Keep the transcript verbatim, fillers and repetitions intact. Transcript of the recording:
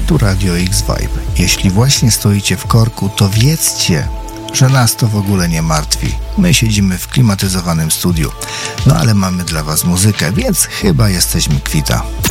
Tu Radio X-Vibe. Jeśli właśnie stoicie w korku, to wiedzcie, że nas to w ogóle nie martwi. My siedzimy w klimatyzowanym studiu. No ale mamy dla was muzykę, więc chyba jesteśmy kwita.